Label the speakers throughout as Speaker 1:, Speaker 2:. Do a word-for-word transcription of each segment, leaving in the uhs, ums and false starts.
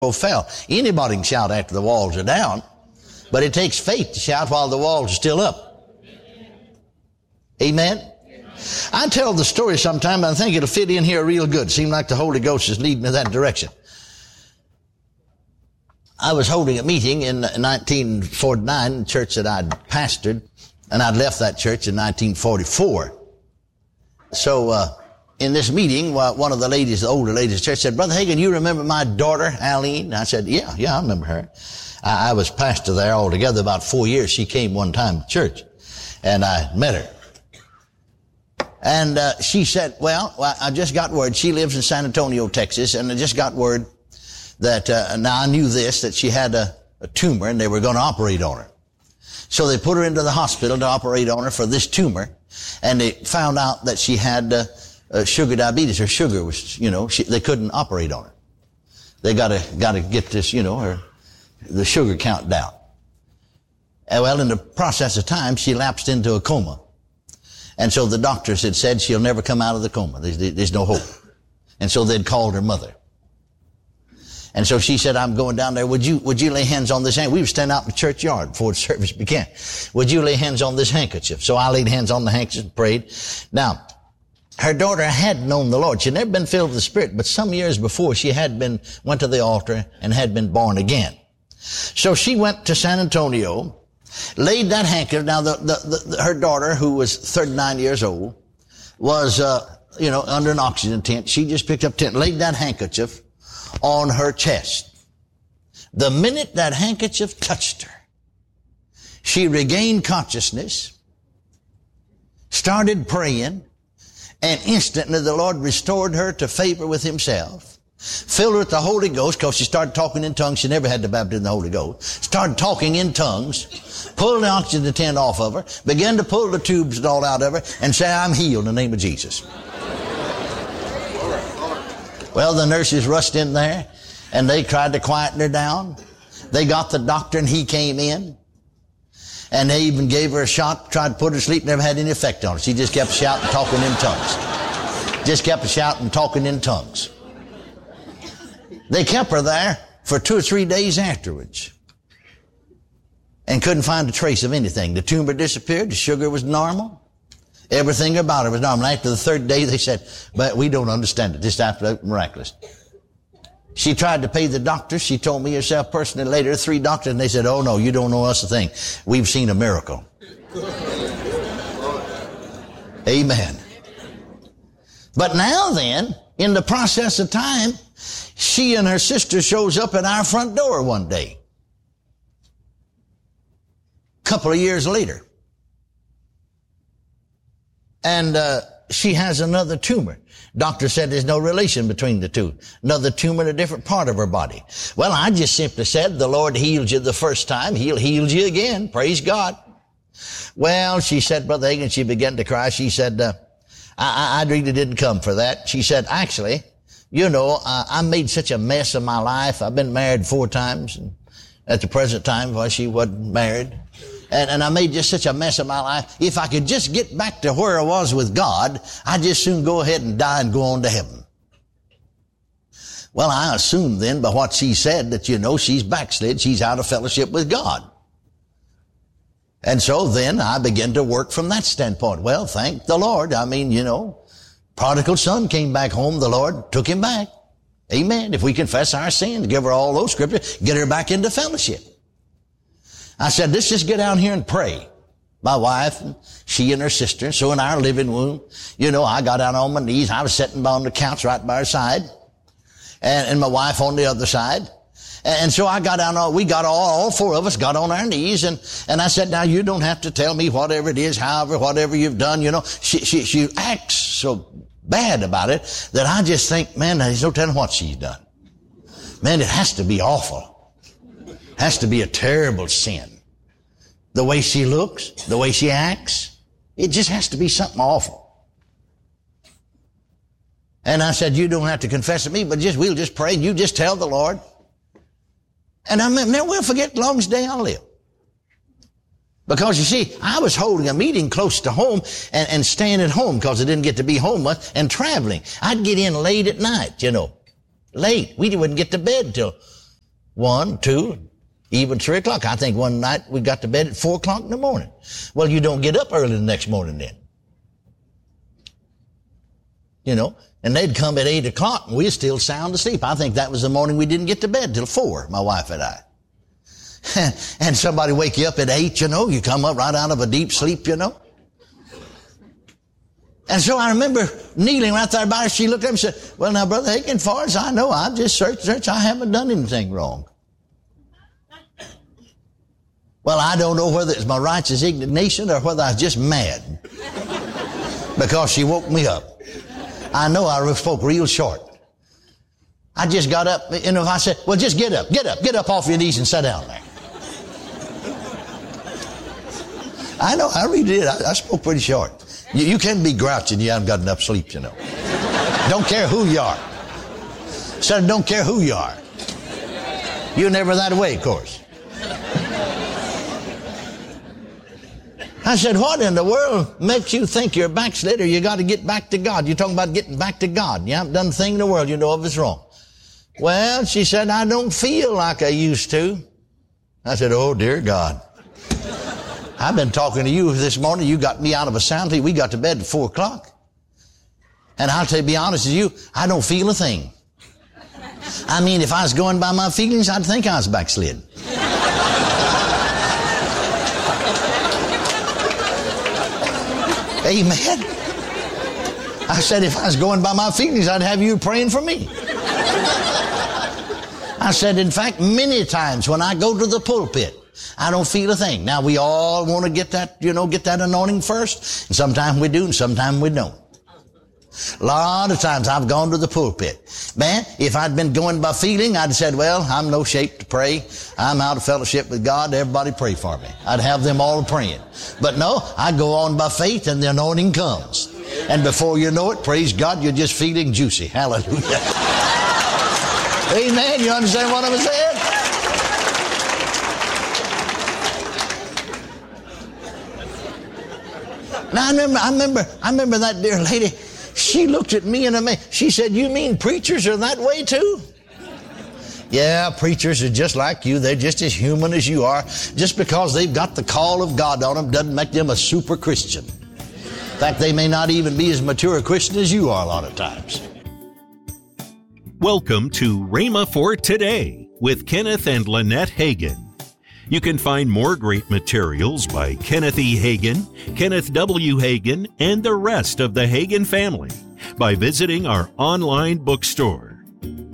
Speaker 1: fell. Anybody can shout after the walls are down, but it takes faith to shout while the walls are still up. Amen? I tell the story sometime, and I think it'll fit in here real good. Seems like the Holy Ghost is leading me that direction. I was holding a meeting in nineteen forty-nine, the church that I'd pastored, and I'd left that church in nineteen forty-four. So, uh, in this meeting, one of the ladies, the older ladies of the church said, "Brother Hagin, you remember my daughter, Aline?" I said, yeah, yeah, I remember her. I, I was pastor there altogether about four years. She came one time to church, and I met her. And uh, she said, well, well, I just got word. She lives in San Antonio, Texas, and I just got word that, uh, now I knew this, that she had a, a tumor, and they were going to operate on her. So they put her into the hospital to operate on her for this tumor, and they found out that she had uh, uh, sugar diabetes. Her sugar was, you know, she, they couldn't operate on her. They gotta, gotta get this, you know, her, the sugar count down. And well, in the process of time, she lapsed into a coma. And so the doctors had said she'll never come out of the coma. There's, there's no hope. And so they'd called her mother. And so she said, I'm going down there. Would you, would you lay hands on this handkerchief? We were standing out in the churchyard before the service began. Would you lay hands on this handkerchief? So I laid hands on the handkerchief and prayed. Now, her daughter had known the Lord. She'd never been filled with the Spirit, but some years before she had been, went to the altar and had been born again. So she went to San Antonio, laid that handkerchief. Now, the, the, the, her daughter, who was thirty-nine years old, was, uh, you know, under an oxygen tent. She just picked up tent, laid that handkerchief on her chest. The minute that handkerchief touched her, she regained consciousness, started praying, and instantly the Lord restored her to favor with Himself, filled her with the Holy Ghost, because she started talking in tongues. She never had the baptism of the Holy Ghost. Started talking in tongues, pulled the oxygen tent off of her, began to pull the tubes and all out of her, and say, I'm healed in the name of Jesus. Well, the nurses rushed in there, and they tried to quieten her down. They got the doctor, and he came in. And they even gave her a shot, tried to put her to sleep, never had any effect on her. She just kept shouting, talking in tongues. Just kept shouting, talking in tongues. They kept her there for two or three days afterwards, and couldn't find a trace of anything. The tumor disappeared, the sugar was normal. Everything about her was normal. After the third day, they said, but we don't understand it. This is absolutely miraculous. She tried to pay the doctors. She told me herself personally later, three doctors, and they said, oh no, you don't know us a thing. We've seen a miracle. Amen. But now then, in the process of time, she and her sister shows up at our front door one day. A couple of years later. And uh, she has another tumor. Doctor said there's no relation between the two. Another tumor in a different part of her body. Well, I just simply said, the Lord healed you the first time. He'll heal you again. Praise God. Well, she said, Brother Hagin, she began to cry. She said, uh, I, I really didn't come for that. She said, actually, you know, uh, I made such a mess of my life. I've been married four times. And at the present time, while she wasn't married. And, and I made just such a mess of my life. If I could just get back to where I was with God, I'd just soon go ahead and die and go on to heaven. Well, I assumed then by what she said that, you know, she's backslid. She's out of fellowship with God. And so then I began to work from that standpoint. Well, thank the Lord. I mean, you know, prodigal son came back home. The Lord took him back. Amen. If we confess our sins, give her all those scriptures, get her back into fellowship. I said, let's just get down here and pray. My wife, and she and her sister, so in our living room, you know, I got down on my knees. I was sitting on the couch right by her side, and, and my wife on the other side. And, and so I got down on, we got all, all four of us got on our knees, and, and I said, now you don't have to tell me whatever it is, however, whatever you've done, you know. She, she, she acts so bad about it that I just think, man, there's no telling what she's done. Man, it has to be awful. Has to be a terrible sin. The way she looks, the way she acts, it just has to be something awful. And I said, you don't have to confess to me, but just we'll just pray and you just tell the Lord. And I never will forget the longest day I'll live. Because you see, I was holding a meeting close to home and, and staying at home because I didn't get to be home much and traveling. I'd get in late at night, you know. Late. We wouldn't get to bed till one, two, even three o'clock. I think one night we got to bed at four o'clock in the morning. Well, you don't get up early the next morning then. You know, and they'd come at eight o'clock and we were still sound asleep. I think that was the morning we didn't get to bed till four, my wife and I. And somebody wake you up at eight, you know, you come up right out of a deep sleep, you know. And so I remember kneeling right there by her. She looked at me and said, well, now, Brother Hagin, as far as I know, I've just searched, searched. I haven't done anything wrong. Well, I don't know whether it's my righteous indignation or whether I was just mad because she woke me up. I know I spoke real short. I just got up, you know, I said, well, just get up, get up, get up off your knees and sit down there. I know, I really did. I, I spoke pretty short. You, you can't be grouchy and you haven't got enough sleep, you know. Don't care who you are. Said, don't care who you are. You're never that way, of course. I said, what in the world makes you think you're a backslider? You got to get back to God. You're talking about getting back to God. You haven't done a thing in the world you know of is wrong. Well, she said, I don't feel like I used to. I said, oh, dear God. I've been talking to you this morning. You got me out of a sound sleep. We got to bed at four o'clock. And I'll tell you, be honest with you, I don't feel a thing. I mean, if I was going by my feelings, I'd think I was backslid. Amen. I said, if I was going by my feelings, I'd have you praying for me. I said, in fact, many times when I go to the pulpit, I don't feel a thing. Now, we all want to get that, you know, get that anointing first. And sometimes we do, and sometimes we don't. A lot of times I've gone to the pulpit. Man, if I'd been going by feeling, I'd have said, well, I'm no shape to pray. I'm out of fellowship with God. Everybody pray for me. I'd have them all praying. But no, I go on by faith and the anointing comes. And before you know it, praise God, you're just feeling juicy. Hallelujah. Amen. You understand what I'm saying? Now, I remember, I remember, I remember that dear lady. She looked at me and I mean, she said, you mean preachers are that way too? Yeah, preachers are just like you. They're just as human as you are. Just because they've got the call of God on them doesn't make them a super Christian. In fact, they may not even be as mature a Christian as you are a lot of times.
Speaker 2: Welcome to Rhema for Today with Kenneth and Lynette Hagin. You can find more great materials by Kenneth E. Hagin, Kenneth W. Hagin, and the rest of the Hagin family by visiting our online bookstore.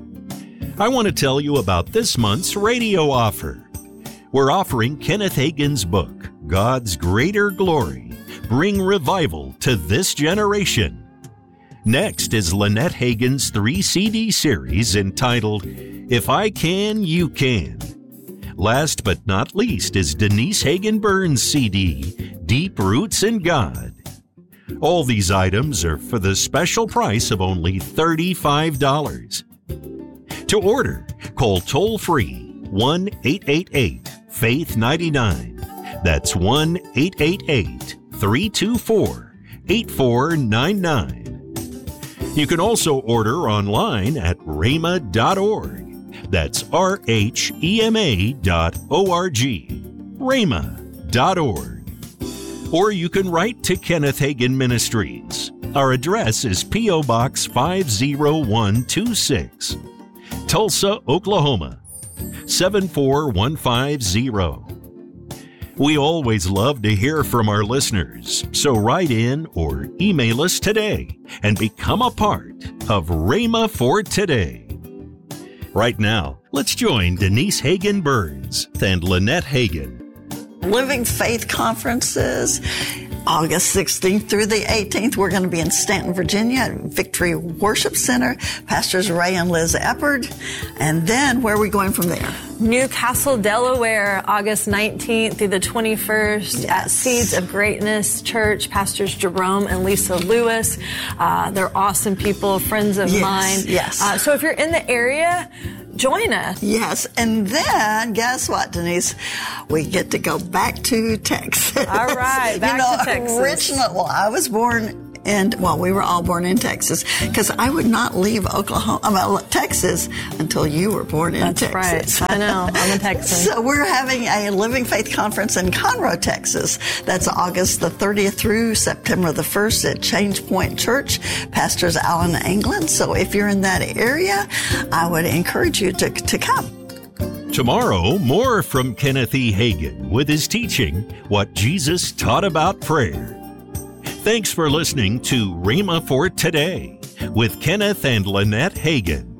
Speaker 2: I want to tell you about this month's radio offer. We're offering Kenneth Hagin's book, God's Greater Glory, Bring Revival to This Generation. Next is Lynette Hagin's three C D series entitled, If I Can, You Can. Last but not least is Denise Hagin Burns' C D, Deep Roots in God. All these items are for the special price of only thirty-five dollars. To order, call toll-free one eight eight eight, faith nine nine. That's one eight eight eight, three two four, eight four nine nine. You can also order online at rhema dot org. That's R H E M A dot O R G, rhema dot org. Or you can write to Kenneth Hagin Ministries. Our address is P O Box five oh one two six, Tulsa, Oklahoma, seven four one five zero. We always love to hear from our listeners, so write in or email us today and become a part of Rhema for Today. Right now, let's join Denise Hagin Burns and Lynette Hagin.
Speaker 3: Living Faith Conferences, August sixteenth through the eighteenth. We're going to be in Stanton, Virginia at Victory Worship Center. Pastors Ray and Liz Eppard. And then where are we going from there?
Speaker 4: Newcastle, Delaware, August nineteenth through the twenty-first yes. at Seeds of Greatness Church. Pastors Jerome and Lisa Lewis. Uh, they're awesome people, friends of
Speaker 3: yes,
Speaker 4: mine.
Speaker 3: Yes.
Speaker 4: Uh, so if you're in the area, join us.
Speaker 3: Yes. And then, guess what, Denise? We get to go back to Texas.
Speaker 4: All right. Back
Speaker 3: you know,
Speaker 4: to Texas.
Speaker 3: Originally, well, I was born And well, we were all born in Texas because I would not leave Oklahoma, I mean, Texas until you were born in
Speaker 4: That's
Speaker 3: Texas.
Speaker 4: Right. I know. I'm a Texan.
Speaker 3: So we're having a Living Faith Conference in Conroe, Texas. That's August the thirtieth through September the first at Change Point Church. Pastor's Alan England. So if you're in that area, I would encourage you to, to come.
Speaker 2: Tomorrow, more from Kenneth E. Hagin with his teaching, What Jesus Taught About Prayer. Thanks for listening to Rhema for Today with Kenneth and Lynette Hagin.